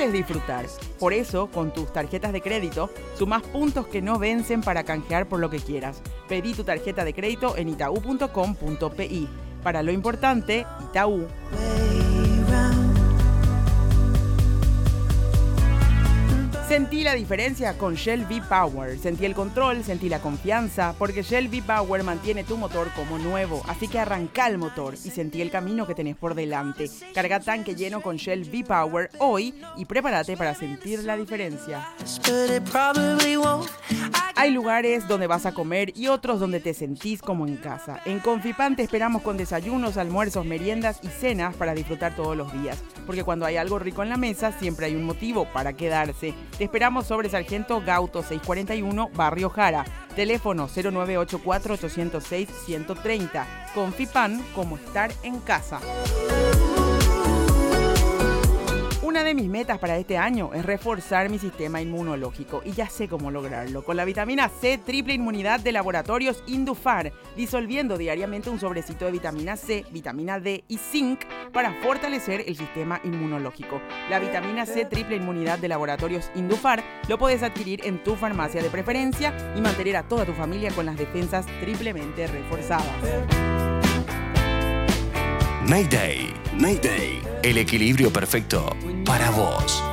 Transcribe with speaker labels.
Speaker 1: importante es disfrutar. Por eso, con tus tarjetas de crédito, sumás puntos que no vencen para canjear por lo que quieras. Pedí tu tarjeta de crédito en itau.com.pi. Para lo importante, Itaú. Sentí la diferencia con Shell V-Power. Sentí el control, sentí la confianza, porque Shell V-Power mantiene tu motor como nuevo, así que arranca el motor y sentí el camino que tenés por delante. Carga tanque lleno con Shell V-Power hoy y prepárate para sentir la diferencia. Hay lugares donde vas a comer y otros donde te sentís como en casa. En Confipan te esperamos con desayunos, almuerzos, meriendas y cenas para disfrutar todos los días. Porque cuando hay algo rico en la mesa, siempre hay un motivo para quedarse. Te esperamos sobre Sargento Gauto 641, Barrio Jara. Teléfono 0984-806-130. Confipan, como estar en casa. Una de mis metas para este año es reforzar mi sistema inmunológico y ya sé cómo lograrlo. Con la vitamina C triple inmunidad de Laboratorios Indufar, disolviendo diariamente un sobrecito de vitamina C, vitamina D y zinc para fortalecer el sistema inmunológico. La vitamina C triple inmunidad de Laboratorios Indufar lo puedes adquirir en tu farmacia de preferencia y mantener a toda tu familia con las defensas triplemente reforzadas.
Speaker 2: Mayday, Mayday, el equilibrio perfecto para vos.